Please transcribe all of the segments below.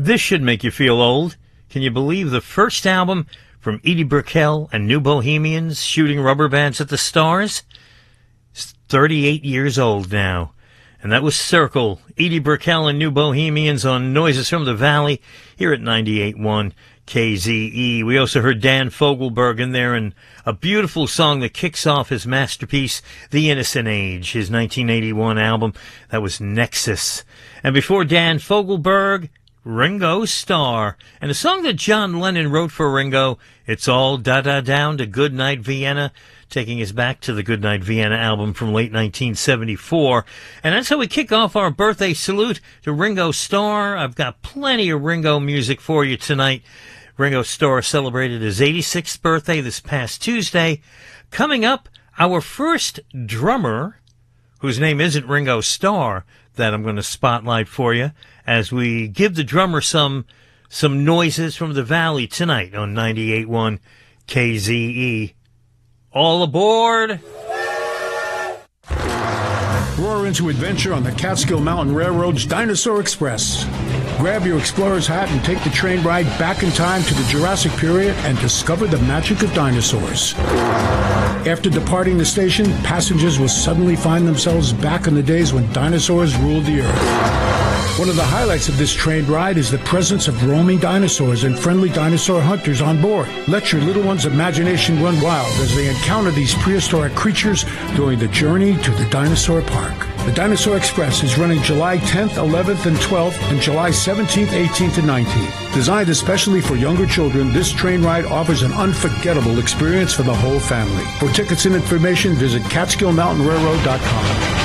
This should make you feel old. Can you believe the first album from Edie Brickell and New Bohemians, Shooting Rubber Bands at the Stars? It's 38 years old now. And that was Circle, Edie Brickell and New Bohemians on Noises from the Valley here at 98.1 KZE. We also heard Dan Fogelberg in there and a beautiful song that kicks off his masterpiece, The Innocent Age, his 1981 album. That was Nexus. And before Dan Fogelberg, Ringo Starr, and a song that John Lennon wrote for Ringo, It's All Da-Da Down to Goodnight Vienna, taking us back to the Goodnight Vienna album from late 1974. And that's how we kick off our birthday salute to Ringo Starr. I've got plenty of Ringo music for you tonight. Ringo Starr celebrated his 86th birthday this past Tuesday. Coming up, our first drummer, whose name isn't Ringo Starr, that I'm going to spotlight for you as we give the drummer some noises from the Valley tonight on 98.1 KZE. All aboard! Roar into adventure on the Catskill Mountain Railroad's Dinosaur Express. Grab your explorer's hat and take the train ride back in time to the Jurassic period and discover the magic of dinosaurs. After departing the station, passengers will suddenly find themselves back in the days when dinosaurs ruled the earth. One of the highlights of this train ride is the presence of roaming dinosaurs and friendly dinosaur hunters on board. Let your little one's imagination run wild as they encounter these prehistoric creatures during the journey to the dinosaur park. The Dinosaur Express is running July 10th, 11th, and 12th, and July 17th, 18th, and 19th. Designed especially for younger children, this train ride offers an unforgettable experience for the whole family. For tickets and information, visit CatskillMountainRailroad.com.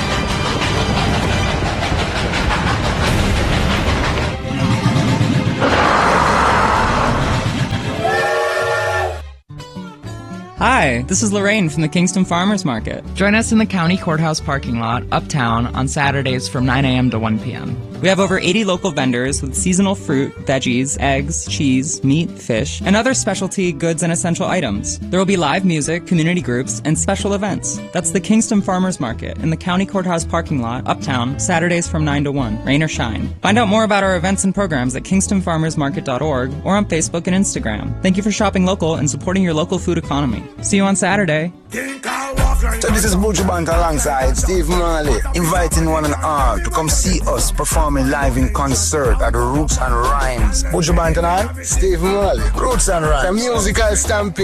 Hi, this is Lorraine from the Kingston Farmers Market. Join us in the County Courthouse parking lot, uptown, on Saturdays from 9 a.m. to 1 p.m. We have over 80 local vendors with seasonal fruit, veggies, eggs, cheese, meat, fish, and other specialty goods and essential items. There will be live music, community groups, and special events. That's the Kingston Farmers Market in the County Courthouse parking lot, uptown, Saturdays from 9 to 1, rain or shine. Find out more about our events and programs at kingstonfarmersmarket.org or on Facebook and Instagram. Thank you for shopping local and supporting your local food economy. See you on Saturday. So this is Buju Bant alongside Steve Marley, inviting one and all to come see us performing live in concert at Roots and Rhymes. Buju Bant and I, Steve Marley, Roots and Rhymes, a musical stampede.